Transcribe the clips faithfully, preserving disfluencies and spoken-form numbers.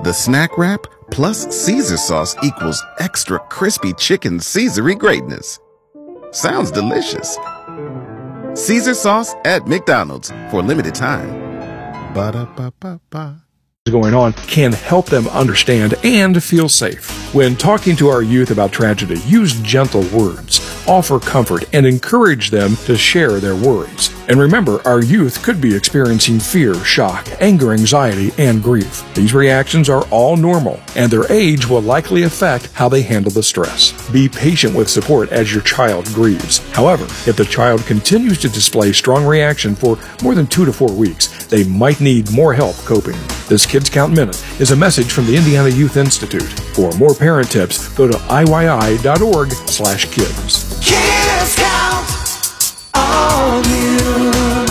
The snack wrap plus Caesar sauce equals extra crispy chicken Caesar-y greatness. Sounds delicious. Caesar sauce at McDonald's for a limited time. Ba-da-ba-ba-ba. Going on can help them understand and feel safe. When talking to our youth about tragedy, use gentle words, offer comfort, and encourage them to share their worries. And remember, our youth could be experiencing fear, shock, anger, anxiety, and grief. These reactions are all normal, and their age will likely affect how they handle the stress. Be patient with support as your child grieves. However, if the child continues to display strong reaction for more than two to four weeks, they might need more help coping. This Kids Count Minute is a message from the Indiana Youth Institute. For more parent tips, go to I Y I dot org slash kids. Kids Count on you.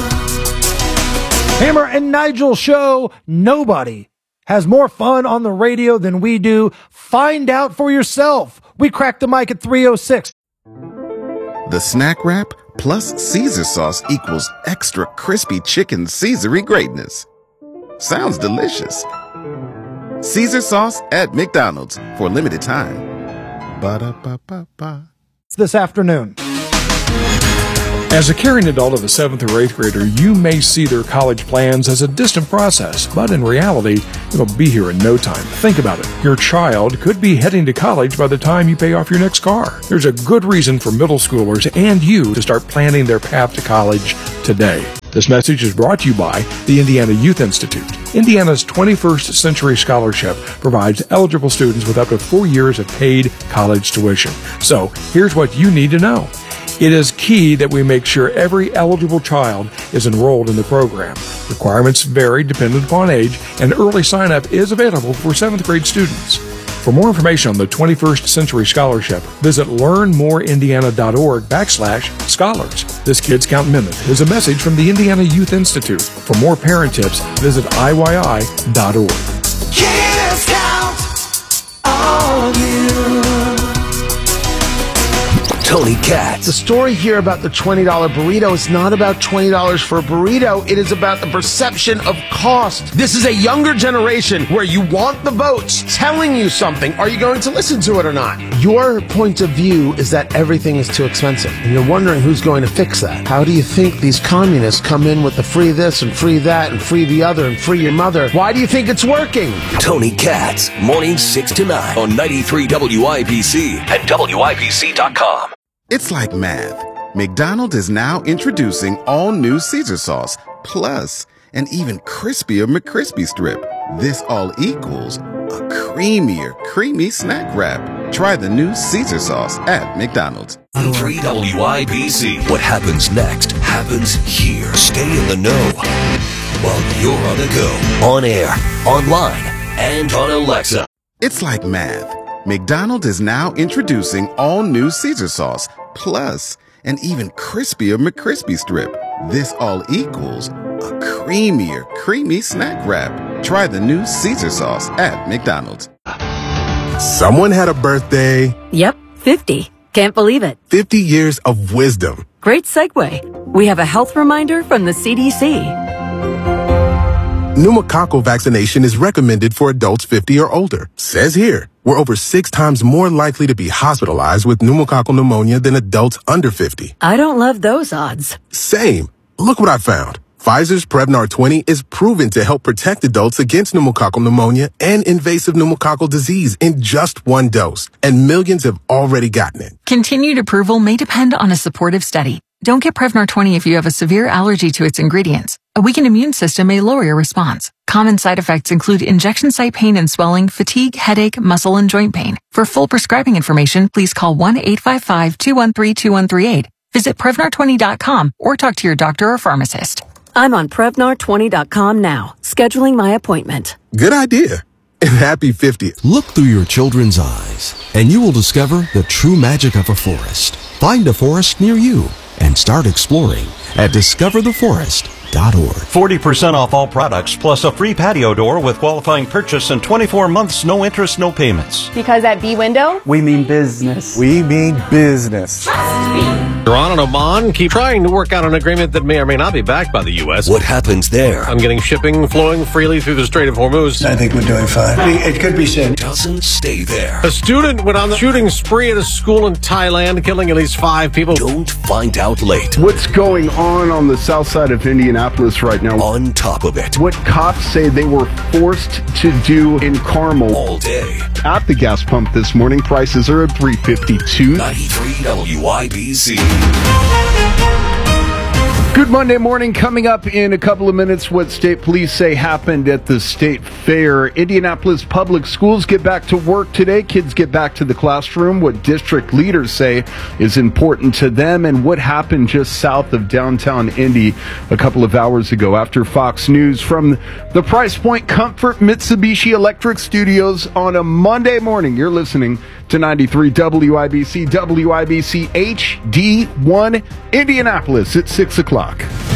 Hammer and Nigel show. Nobody has more fun on the radio than we do. Find out for yourself. We crack the mic at three oh six. The snack wrap plus Caesar sauce equals extra crispy chicken Caesar-y greatness. Sounds delicious. Caesar sauce at McDonald's for a limited time. Ba-da-ba-ba-ba. This afternoon. As a caring adult of a seventh or eighth grader, you may see their college plans as a distant process, but in reality, it'll be here in no time. Think about it. Your child could be heading to college by the time you pay off your next car. There's a good reason for middle schoolers and you to start planning their path to college today. This message is brought to you by the Indiana Youth Institute. Indiana's twenty-first Century Scholarship provides eligible students with up to four years of paid college tuition. So, here's what you need to know. It is key that we make sure every eligible child is enrolled in the program. Requirements vary dependent upon age, and early sign-up is available for seventh grade students. For more information on the twenty-first Century Scholarship, visit learnmoreindiana.org backslash scholars. This Kids Count Minute is a message from the Indiana Youth Institute. For more parent tips, visit I Y I dot org. Kids Count on you. Tony Katz. The story here about the twenty dollar burrito is not about twenty dollars for a burrito. It is about the perception of cost. This is a younger generation where you want the votes telling you something. Are you going to listen to it or not? Your point of view is that everything is too expensive, and you're wondering who's going to fix that. How do you think these communists come in with the free this and free that and free the other and free your mother? Why do you think it's working? Tony Katz, mornings six to nine on ninety-three W I B C and W I B C dot com. It's like math. McDonald's is now introducing all new Caesar sauce, plus an even crispier McCrispy strip. This all equals a creamier, creamy snack wrap. Try the new Caesar sauce at McDonald's. three W I B C. What happens next happens here. Stay in the know while you're on the go, on air, online, and on Alexa. It's like math. McDonald's is now introducing all new Caesar sauce, plus an even crispier McCrispy strip. This all equals a creamier, creamy snack wrap. Try the new Caesar sauce at McDonald's. Someone had a birthday. Yep, fifty. Can't believe it. fifty years of wisdom. Great segue. We have a health reminder from the C D C. Pneumococcal vaccination is recommended for adults fifty or older. Says here, we're over six times more likely to be hospitalized with pneumococcal pneumonia than adults under fifty. I don't love those odds. Same. Look what I found. Pfizer's Prevnar twenty is proven to help protect adults against pneumococcal pneumonia and invasive pneumococcal disease in just one dose, and millions have already gotten it. Continued approval may depend on a supportive study. Don't get Prevnar twenty if you have a severe allergy to its ingredients. A weakened immune system may lower your response. Common side effects include injection site pain and swelling, fatigue, headache, muscle, and joint pain. For full prescribing information, please call one eight five five, two one three, two one three eight. Visit Prevnar twenty dot com or talk to your doctor or pharmacist. I'm on Prevnar twenty dot com now, scheduling my appointment. Good idea. And happy fiftieth. Look through your children's eyes, and you will discover the true magic of a forest. Find a forest near you and start exploring at discover the forest dot org. forty percent off all products, plus a free patio door with qualifying purchase and twenty-four months, no interest, no payments. Because at B-Window, we mean business. We mean business. Iran and Oman keep trying to work out an agreement that may or may not be backed by the U S. What happens there? I'm getting shipping flowing freely through the Strait of Hormuz. I think we're doing fine. It could be said. Doesn't stay there. A student went on the shooting spree at a school in Thailand, killing at least five people. Don't find out late. What's going on on the south side of Indianapolis right now? On top of it. What cops say they were forced to do in Carmel. All day. At the gas pump this morning, prices are at three fifty-two. ninety-three W I B C. Good Monday morning. Coming up in a couple of minutes, what state police say happened at the state fair. Indianapolis public schools get back to work today. Kids get back to the classroom. What district leaders say is important to them, and what happened just south of downtown Indy a couple of hours ago. After Fox News from the Price Point Comfort Mitsubishi Electric Studios on a Monday morning. You're listening to ninety-three W I B C, W I B C H D one, Indianapolis at six o'clock.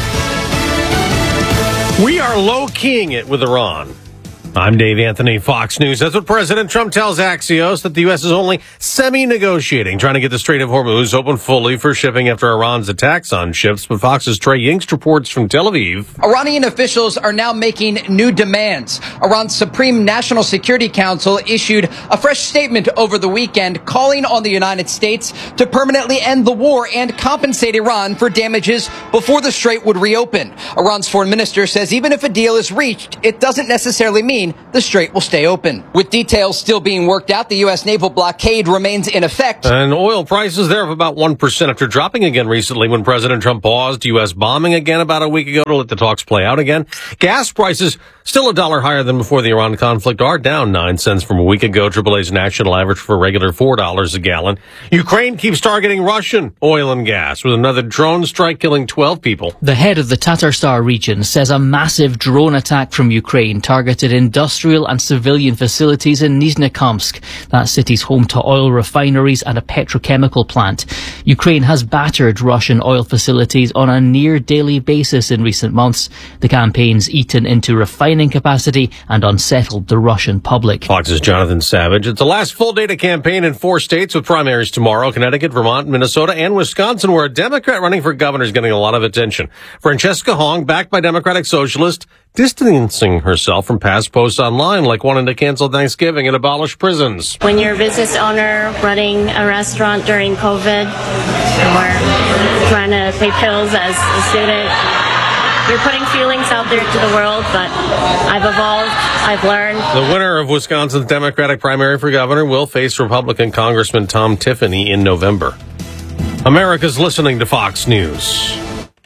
We are low-keying it with Iran. I'm Dave Anthony, Fox News. That's what President Trump tells Axios, that the U S is only semi-negotiating, trying to get the Strait of Hormuz open fully for shipping after Iran's attacks on ships. But Fox's Trey Yingst reports from Tel Aviv. Iranian officials are now making new demands. Iran's Supreme National Security Council issued a fresh statement over the weekend calling on the United States to permanently end the war and compensate Iran for damages before the Strait would reopen. Iran's foreign minister says even if a deal is reached, it doesn't necessarily mean the Strait will stay open. With details still being worked out, the U S naval blockade remains in effect. And oil prices there of about one percent after dropping again recently when President Trump paused U S bombing again about a week ago to let the talks play out again. Gas prices still a dollar higher than before the Iran conflict, are down nine cents from a week ago. triple A's national average for regular four dollars a gallon. Ukraine keeps targeting Russian oil and gas with another drone strike killing twelve people. The head of the Tatarstan region says a massive drone attack from Ukraine targeted industrial and civilian facilities in Nizhnekamsk. That city's home to oil refineries and a petrochemical plant. Ukraine has battered Russian oil facilities on a near daily basis in recent months. The campaign's eaten into refining capacity and unsettled the Russian public. Fox's Jonathan Savage. It's the last full day to campaign in four states with primaries tomorrow. Connecticut, Vermont, Minnesota, and Wisconsin, where a Democrat running for governor is getting a lot of attention. Francesca Hong, backed by Democratic Socialists, distancing herself from past posts online like wanting to cancel Thanksgiving and abolish prisons. When you're a business owner running a restaurant during COVID or trying to pay bills as a student, you're putting feelings out there to the world, but I've evolved, I've learned. The winner of Wisconsin's Democratic primary for governor will face Republican Congressman Tom Tiffany in November. America's listening to Fox News.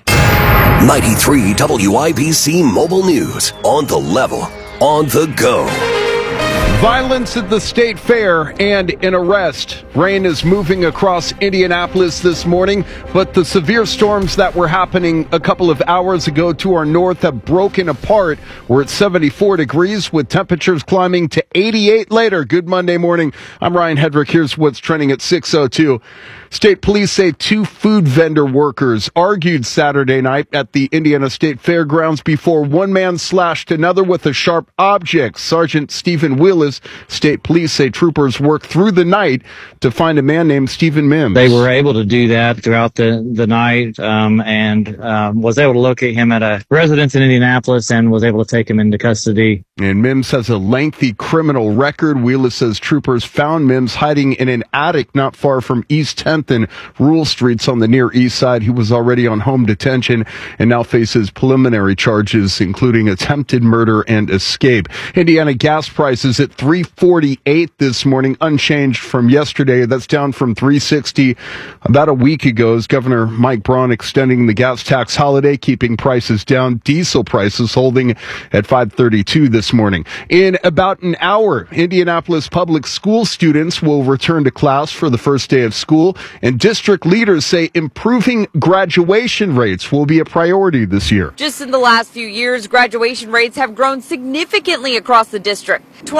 ninety-three W I B C Mobile News. On the level. On the go. Violence at the state fair and an arrest. Rain is moving across Indianapolis this morning, but the severe storms that were happening a couple of hours ago to our north have broken apart. We're at seventy-four degrees with temperatures climbing to eighty-eight later. Good Monday morning. I'm Ryan Hedrick. Here's what's trending at six oh two. State police say two food vendor workers argued Saturday night at the Indiana State Fairgrounds before one man slashed another with a sharp object. Sergeant Stephen Willis, state police say troopers worked through the night to find a man named Stephen Mims. They were able to do that throughout the, the night um, and um, was able to locate him at a residence in Indianapolis and was able to take him into custody. And Mims has a lengthy criminal record. Willis says troopers found Mims hiding in an attic not far from East tenth and Rule Streets on the Near East Side. He was already on home detention and now faces preliminary charges, including attempted murder and escape. Indiana gas prices at three forty-eight this morning, unchanged from yesterday. That's down from three sixty about a week ago as Governor Mike Braun extending the gas tax holiday, keeping prices down. Diesel prices holding at five thirty-two this morning. In about an hour, Indianapolis public school students will return to class for the first day of school, and district leaders say improving graduation rates will be a priority this year. Just in the last few years, graduation rates have grown significantly across the district. twenty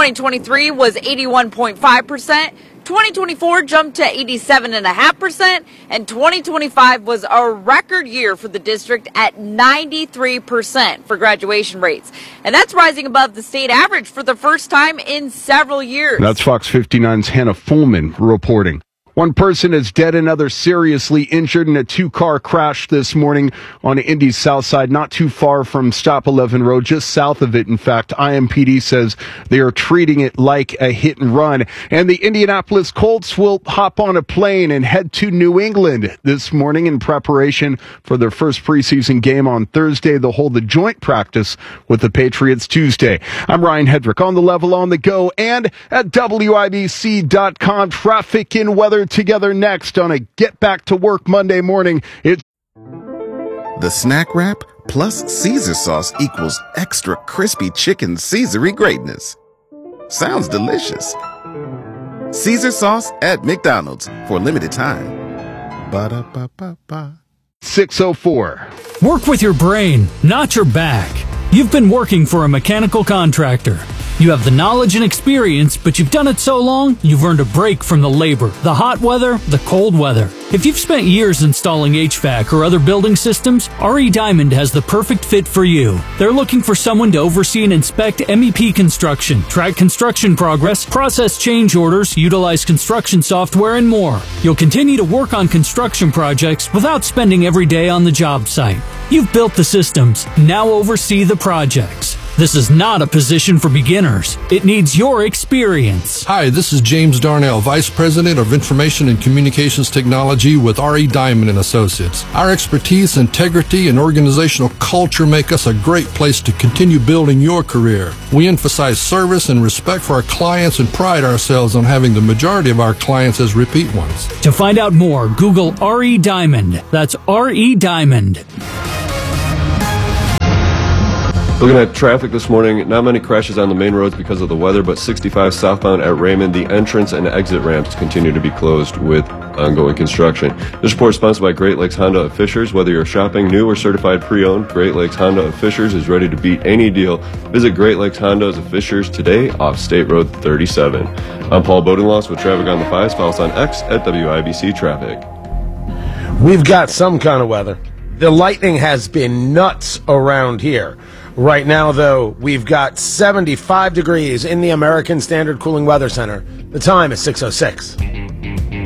twenty twenty-three was eighty-one point five percent. twenty twenty-four jumped to eighty-seven point five percent, and twenty twenty-five was a record year for the district at ninety-three percent for graduation rates. And that's rising above the state average for the first time in several years. That's Fox fifty-nine's Hannah Fullman reporting. One person is dead, another seriously injured in a two-car crash this morning on Indy's south side, not too far from Stop eleven Road, just south of it. In fact, I M P D says they are treating it like a hit and run. And the Indianapolis Colts will hop on a plane and head to New England this morning in preparation for their first preseason game on Thursday. They'll hold a joint practice with the Patriots Tuesday. I'm Ryan Hedrick on the level, on the go, and at W I B C dot com. Traffic and weather together next on a Get Back to Work Monday morning. It's the snack wrap plus Caesar sauce equals extra crispy chicken Caesar-y greatness. Sounds delicious. Caesar sauce at McDonald's for a limited time. Ba-da-ba-ba-ba. six oh four. Work with your brain, not your back. You've been working for a mechanical contractor. You have the knowledge and experience, but you've done it so long, you've earned a break from the labor, the hot weather, the cold weather. If you've spent years installing H V A C or other building systems, R E Diamond has the perfect fit for you. They're looking for someone to oversee and inspect M E P construction, track construction progress, process change orders, utilize construction software, and more. You'll continue to work on construction projects without spending every day on the job site. You've built the systems, now oversee the projects. This is not a position for beginners. It needs your experience. Hi, this is James Darnell, Vice President of Information and Communications Technology with R E Diamond and Associates. Our expertise, integrity, and organizational culture make us a great place to continue building your career. We emphasize service and respect for our clients and pride ourselves on having the majority of our clients as repeat ones. To find out more, Google R E Diamond. That's R E Diamond. Looking at traffic this morning, not many crashes on the main roads because of the weather, but sixty-five southbound at Raymond, the entrance and exit ramps continue to be closed with ongoing construction. This report is sponsored by Great Lakes Honda of Fishers. Whether you're shopping new or certified pre-owned, Great Lakes Honda of Fishers is ready to beat any deal. Visit Great Lakes Honda of Fishers today off State Road thirty-seven. I'm Paul Bodenloss with traffic on the fives. Follow us on X at W I B C Traffic. We've got some kind of weather. The lightning has been nuts around here. Right now, though, we've got seventy-five degrees in the American Standard Cooling Weather Center. The time is six oh six.